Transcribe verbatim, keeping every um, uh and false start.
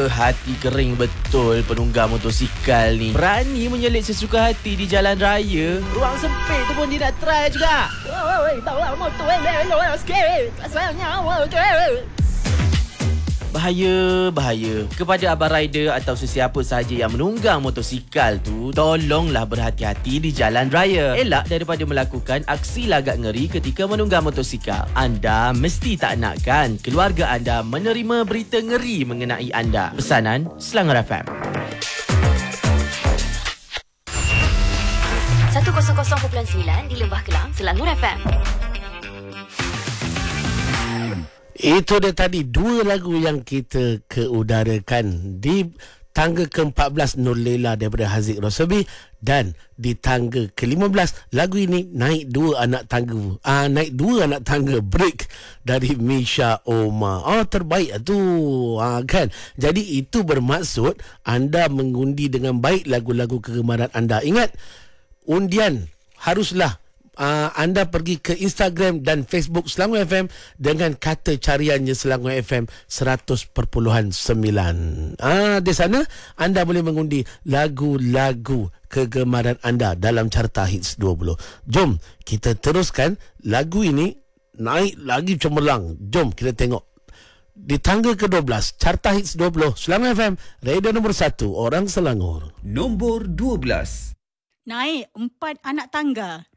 hati kering betul penunggang motosikal ni. Berani menyelit sesuka hati di jalan raya. Ruang sempit tu pun dia nak try juga. Bawa motor elok sikit. Pasal nyawa tu. Bahaya, bahaya. Kepada abang rider atau sesiapa sahaja yang menunggang motosikal tu, tolonglah berhati-hati di jalan raya. Elak daripada melakukan aksi lagak ngeri ketika menunggang motosikal. Anda mesti tak nakkan keluarga anda menerima berita ngeri mengenai anda. Pesanan Selangor F M. seratus perpuluhan sembilan di Lembah Kelang, Selangor F M. Itu dia tadi dua lagu yang kita keudarakan. Di tangga ke empat belas Nur Lela daripada Haziq Rosabi, dan di tangga ke lima belas lagu ini naik dua anak tangga. Ah naik dua anak tangga break dari Misha Omar. Oh terbaik tu. Ah kan. Jadi itu bermaksud anda mengundi dengan baik lagu-lagu kegemaran anda. Ingat, undian haruslah Uh, anda pergi ke Instagram dan Facebook Selangor F M dengan kata cariannya Selangor F M seratus perpuluhan sembilan. Ah, di sana anda boleh mengundi lagu-lagu kegemaran anda dalam carta hits dua puluh. Jom kita teruskan. Lagu ini naik lagi cemerlang. Jom kita tengok di tangga ke dua belas carta hits dua puluh Selangor F M, radio nombor satu orang Selangor. Nombor dua belas. Naik empat anak tangga.